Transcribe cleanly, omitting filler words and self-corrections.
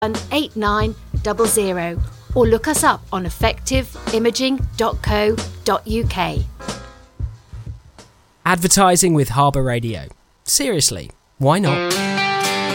8900 or look us up on effectiveimaging.co.uk. Advertising with Harbour Radio. Seriously, why not?